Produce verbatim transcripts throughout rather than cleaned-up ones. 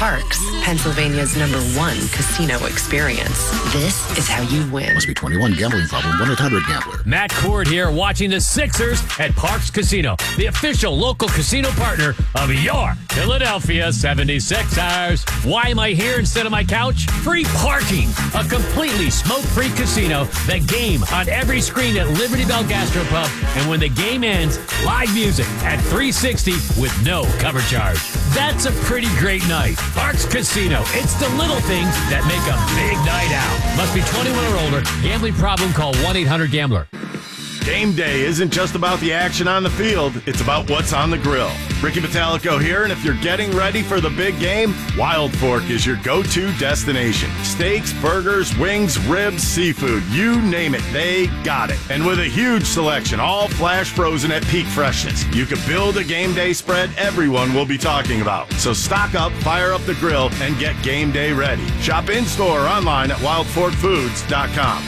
Parx, Pennsylvania's number one casino experience. This is how you win. Must be twenty-one. Gambling problem. one eight hundred gambler. Matt Cord here, watching the Sixers at Parx Casino, the official local casino partner of your Philadelphia seventy-sixers. Why am I here instead of my couch? Free parking. A completely smoke-free casino. The game on every screen at Liberty Bell Gastropub. And when the game ends, live music at three sixty with no cover charge. That's a pretty great night. Parx Casino. It's the little things that make a big night out. Must be twenty-one or older. Gambling problem? Call one eight hundred gambler. Game day isn't just about the action on the field, it's about what's on the grill. Ricky Metallico here, and if you're getting ready for the big game, Wild Fork is your go-to destination. Steaks, burgers, wings, ribs, seafood, you name it, they got it. And with a huge selection, all flash frozen at peak freshness, you can build a game day spread everyone will be talking about. So stock up, fire up the grill, and get game day ready. Shop in-store or online at wild fork foods dot com.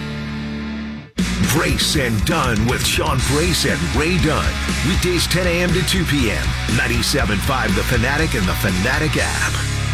Brace and Dunn with Sean Brace and Ray Dunn. Weekdays ten a.m. to two p.m. ninety-seven point five The Fanatic and The Fanatic app.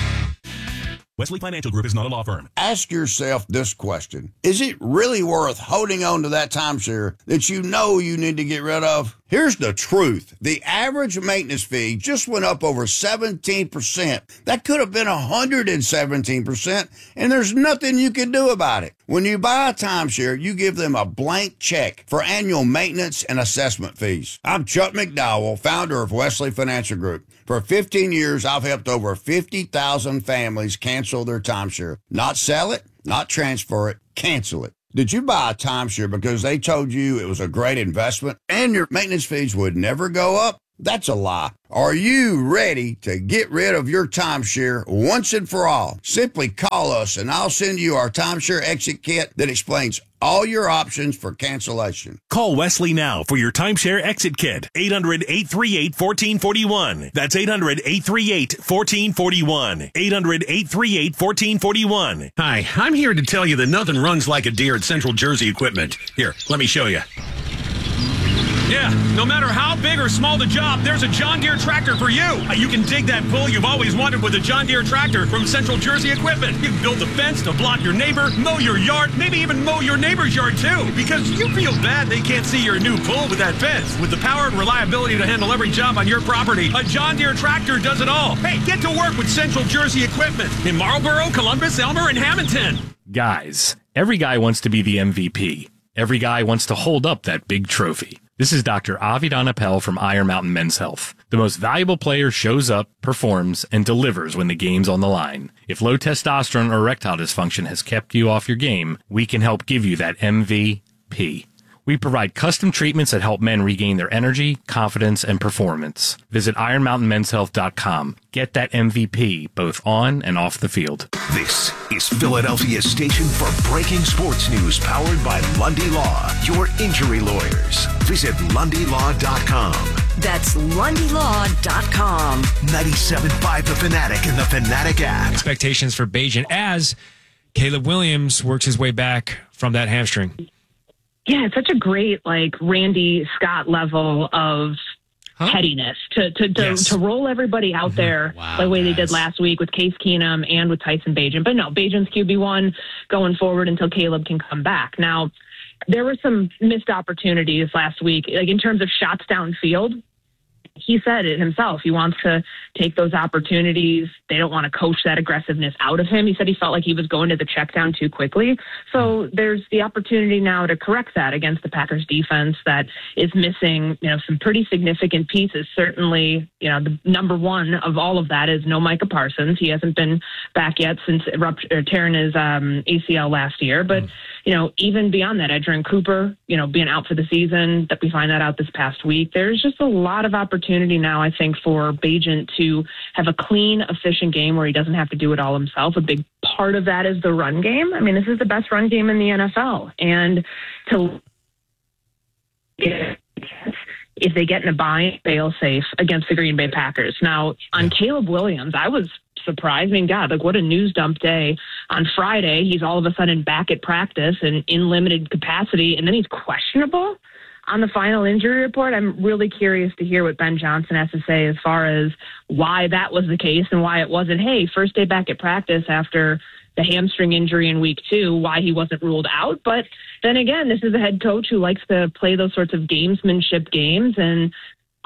Wesley Financial Group is not a law firm. Ask yourself this question. Is it really worth holding on to that timeshare that you know you need to get rid of? Here's the truth. The average maintenance fee just went up over seventeen percent. That could have been one hundred seventeen percent, and there's nothing you can do about it. When you buy a timeshare, you give them a blank check for annual maintenance and assessment fees. I'm Chuck McDowell, founder of Wesley Financial Group. For fifteen years, I've helped over fifty thousand families cancel their timeshare. Not sell it, not transfer it, cancel it. Did you buy a timeshare because they told you it was a great investment and your maintenance fees would never go up? That's a lie. Are you ready to get rid of your timeshare once and for all? Simply call us and I'll send you our timeshare exit kit that explains all your options for cancellation. Call Wesley now for your timeshare exit kit. eight hundred, eight three eight, one four four one. That's eight hundred, eight three eight, one four four one. eight hundred, eight three eight, one four four one. Hi, I'm here to tell you that nothing runs like a deer at Central Jersey Equipment. Here, let me show you. Yeah, no matter how big or small the job, there's a John Deere tractor for you. You can dig that pool you've always wanted with a John Deere tractor from Central Jersey Equipment. You can build a fence to block your neighbor, mow your yard, maybe even mow your neighbor's yard too. Because you feel bad they can't see your new pool with that fence. With the power and reliability to handle every job on your property, a John Deere tractor does it all. Hey, get to work with Central Jersey Equipment in Marlboro, Columbus, Elmer, and Hamilton. Guys, every guy wants to be the M V P. Every guy wants to hold up that big trophy. This is Doctor Avi Donapel from Iron Mountain Men's Health. The most valuable player shows up, performs, and delivers when the game's on the line. If low testosterone or erectile dysfunction has kept you off your game, we can help give you that M V P. We provide custom treatments that help men regain their energy, confidence, and performance. Visit iron mountain men's health dot com. Get that M V P both on and off the field. This is Philadelphia's station for breaking sports news, powered by Lundy Law, your injury lawyers. Visit lundy law dot com. That's lundy law dot com. ninety-seven point five The Fanatic and The Fanatic app. Expectations for Bajan as Caleb Williams works his way back from that hamstring. Yeah, it's such a great, like, Randy Scott level of huh? pettiness to to to, yes. to roll everybody out mm-hmm. there wow, the way guys. they did last week with Case Keenum and with Tyson Bagent. But no, Bajan's Q B one going forward until Caleb can come back. Now, there were some missed opportunities last week, like in terms of shots downfield. He said it himself. He wants to take those opportunities. They don't want to coach that aggressiveness out of him. He said he felt like he was going to the check down too quickly. So there's the opportunity now to correct that against the Packers defense that is missing, you know, some pretty significant pieces. Certainly, you know, the number one of all of that is no Micah Parsons. He hasn't been back yet since erupt- or tearing his um, A C L last year. But, you know, even beyond that, Edgerrin Cooper, you know, being out for the season, that we find that out this past week. There's just a lot of opportunity now, I think, for Bagent to have a clean, efficient game where he doesn't have to do it all himself. A big part of that is the run game. I mean, this is the best run game in the N F L. And to if they get in a bind, fail safe against the Green Bay Packers. Now, on Caleb Williams, I was surprised. I mean, God, like what a news dump day. On Friday, he's all of a sudden back at practice and in limited capacity, and then he's questionable. on the final injury report, I'm really curious to hear what Ben Johnson has to say as far as why that was the case and why it wasn't, hey, first day back at practice after the hamstring injury in week two, why he wasn't ruled out. But then again, this is a head coach who likes to play those sorts of gamesmanship games, and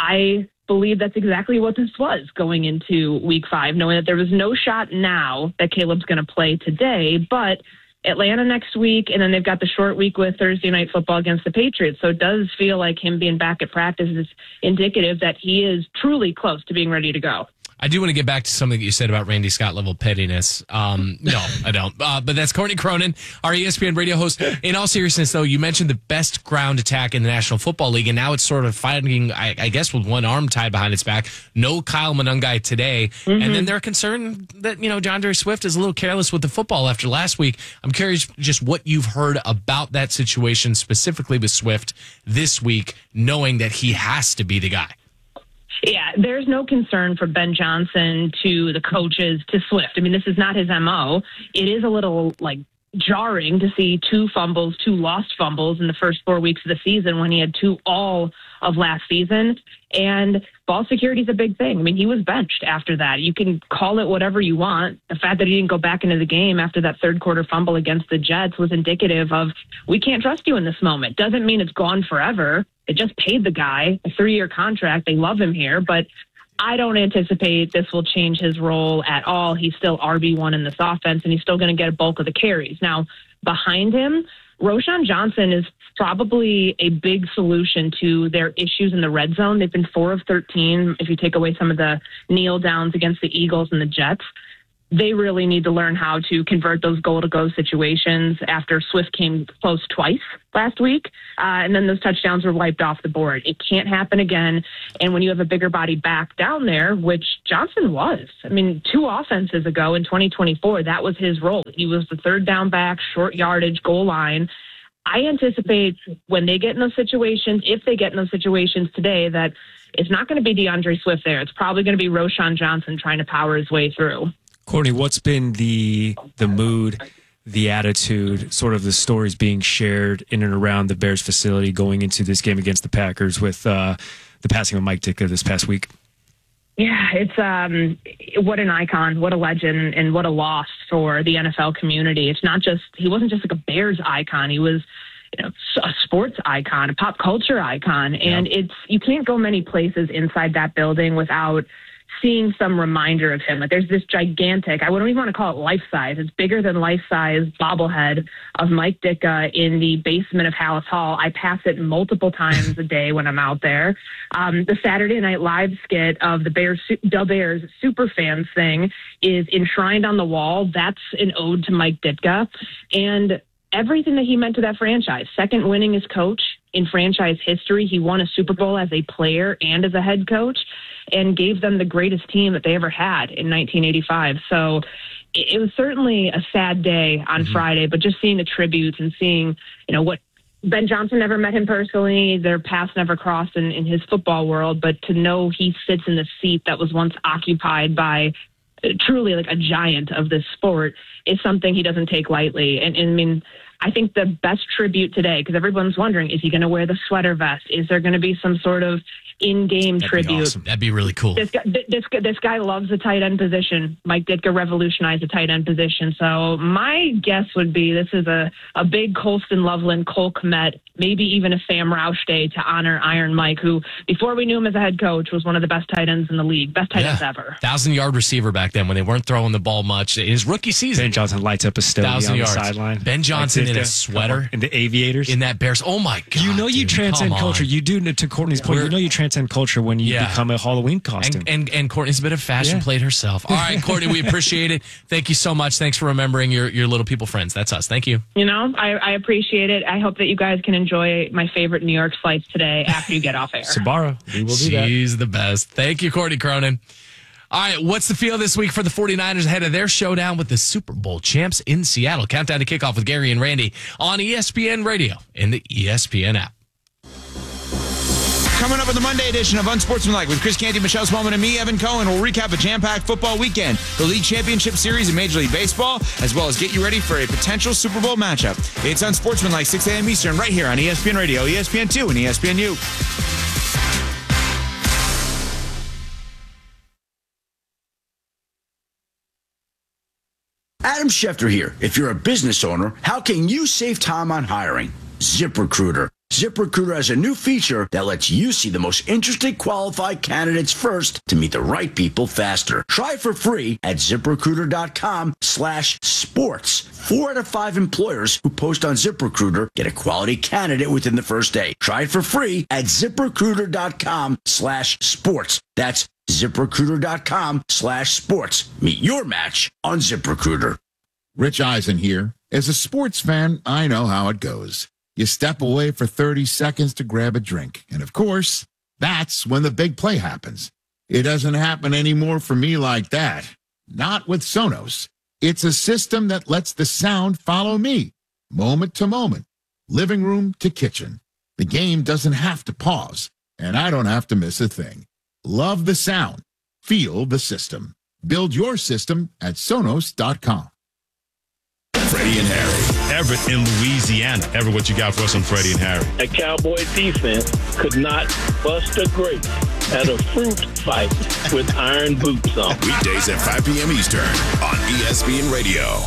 I believe that's exactly what this was going into week five, knowing that there was no shot now that Caleb's going to play today, but Atlanta next week, and then they've got the short week with Thursday Night Football against the Patriots. So it does feel like him being back at practice is indicative that he is truly close to being ready to go. I do want to get back to something that you said about Randy Scott level pettiness. Um, no, I don't. Uh, but that's Courtney Cronin, our E S P N radio host. In all seriousness, though, you mentioned the best ground attack in the National Football League, and now it's sort of fighting, I, I guess, with one arm tied behind its back. No Kyle Monangai today. Mm-hmm. And then they're concerned that, you know, DeAndre Swift is a little careless with the football after last week. I'm curious just what you've heard about that situation specifically with Swift this week, knowing that he has to be the guy. Yeah, there's no concern for Ben Johnson to the coaches to Swift. I mean, this is not his M O. It is a little, like, jarring to see two fumbles, two lost fumbles in the first four weeks of the season when he had two all of last season. And ball security is a big thing. I mean, he was benched after that. You can call it whatever you want. The fact that he didn't go back into the game after that third quarter fumble against the Jets was indicative of, we can't trust you in this moment. Doesn't mean it's gone forever. It just paid the guy a three-year contract. They love him here, but I don't anticipate this will change his role at all. He's still R B one in this offense, and he's still going to get a bulk of the carries. Now, behind him, Roschon Johnson is probably a big solution to their issues in the red zone. They've been four of thirteen, if you take away some of the kneel downs against the Eagles and the Jets. They really need to learn how to convert those goal-to-go situations after Swift came close twice last week, uh, and then those touchdowns were wiped off the board. It can't happen again, and when you have a bigger body back down there, which Johnson was. I mean, two offenses ago in twenty twenty-four, that was his role. He was the third down back, short yardage, goal line. I anticipate when they get in those situations, if they get in those situations today, that it's not going to be DeAndre Swift there. It's probably going to be Roschon Johnson trying to power his way through. Courtney, what's been the the mood, the attitude, sort of the stories being shared in and around the Bears facility going into this game against the Packers with uh, the passing of Mike Ditka this past week? Yeah, it's um, what an icon, what a legend, and what a loss for the N F L community. It's not just, he wasn't just like a Bears icon. He was, you know, a sports icon, a pop culture icon. And yeah. it's, you can't go many places inside that building without seeing some reminder of him. Like, there's this gigantic, I wouldn't even want to call it life size, it's bigger than life size bobblehead of Mike Ditka in the basement of Hallis Hall. I pass it multiple times a day when I'm out there. Um, the Saturday Night Live skit of the Bears, the Bears super fans thing is enshrined on the wall. That's an ode to Mike Ditka. And everything that he meant to that franchise, second winningest coach in franchise history. He won a Super Bowl as a player and as a head coach, and gave them the greatest team that they ever had in nineteen eighty-five. So it was certainly a sad day on mm-hmm. Friday, but just seeing the tributes and seeing, you know, what Ben Johnson never met him personally, their paths never crossed in, in his football world, but to know he sits in the seat that was once occupied by truly like a giant of this sport is something he doesn't take lightly. And, and I mean, I think the best tribute today, because everyone's wondering, is he going to wear the sweater vest? Is there going to be some sort of in-game That'd tribute? Be awesome. That'd be really cool. This guy, this, this guy loves the tight end position. Mike Ditka revolutionized the tight end position. So my guess would be this is a, a big Colston Loveland, Cole Kmet, maybe even a Sam Roush day to honor Iron Mike, who, before we knew him as a head coach, was one of the best tight ends in the league. Best tight yeah. ends ever. Thousand-yard receiver back then when they weren't throwing the ball much. In his rookie season. Ben Johnson lights up a stogie on the sideline. Ben Johnson like in a sweater. In the aviators. In that Bears. Oh, my God. You know you dude, transcend culture. You do, to Courtney's point, We're, you know you transcend culture when you yeah. become a Halloween costume. And, and, and Courtney's a bit of fashion yeah. plate herself. All right, Courtney, we appreciate it. Thank you so much. Thanks for remembering your, your little people friends. That's us. Thank you. You know, I, I appreciate it. I hope that you guys can enjoy my favorite New York slice today after you get off air. Sabara, we will do She's that. She's the best. Thank you, Courtney Cronin. All right, what's the feel this week for the 49ers ahead of their showdown with the Super Bowl champs in Seattle? Countdown to kickoff with Gary and Randy on E S P N Radio and the E S P N app. Coming up in the Monday edition of Unsportsmanlike with Chris Canty, Michelle Smallman, and me, Evan Cohen, we'll recap a jam-packed football weekend, the League Championship Series in Major League Baseball, as well as get you ready for a potential Super Bowl matchup. It's Unsportsmanlike, six a.m. Eastern, right here on E S P N Radio, E S P N two, and E S P N U. Adam Schefter here. If you're a business owner, how can you save time on hiring? ZipRecruiter. ZipRecruiter has a new feature that lets you see the most interesting qualified candidates first to meet the right people faster. Try it for free at ZipRecruiter.com slash sports. Four out of five employers who post on ZipRecruiter get a quality candidate within the first day. Try it for free at ZipRecruiter.com slash sports. That's ZipRecruiter.com slash sports. Meet your match on ZipRecruiter. Rich Eisen here. As a sports fan, I know how it goes. You step away for thirty seconds to grab a drink. And of course, that's when the big play happens. It doesn't happen anymore for me like that. Not with Sonos. It's a system that lets the sound follow me, moment to moment, living room to kitchen. The game doesn't have to pause, and I don't have to miss a thing. Love the sound. Feel the system. Build your system at Sonos dot com. Freddie and Harry. Everett in Louisiana. Everett, what you got for us on Freddie and Harry? A Cowboy defense could not bust a grape at a fruit fight with iron boots on. Weekdays at five p.m. Eastern on E S P N Radio.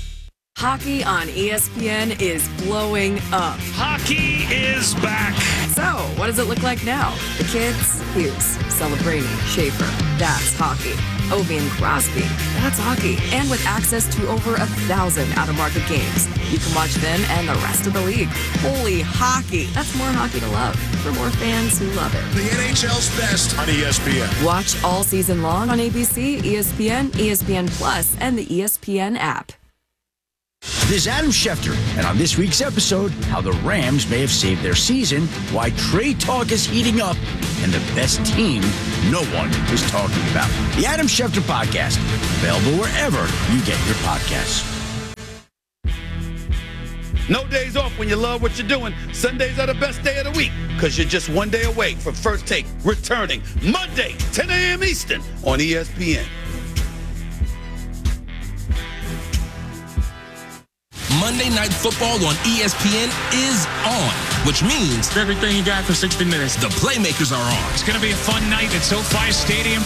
Hockey on E S P N is blowing up. Hockey is back. So, what does it look like now? The kids? Hughes, Celebrini, Schaefer. That's hockey. Ovi and Crosby. That's hockey. And with access to over a thousand out-of-market games, you can watch them and the rest of the league. Holy hockey. That's more hockey to love for more fans who love it. The N H L's best on E S P N. Watch all season long on A B C, E S P N, E S P N Plus, and the E S P N app. This is Adam Schefter, and on this week's episode, how the Rams may have saved their season, why trade talk is heating up, and the best team no one is talking about. The Adam Schefter Podcast, available wherever you get your podcasts. No days off when you love what you're doing. Sundays are the best day of the week because you're just one day away from First Take returning Monday, ten a.m. Eastern on E S P N. Monday Night Football on E S P N is on, which means everything you got for sixty minutes. The playmakers are on. It's going to be a fun night at SoFi Stadium.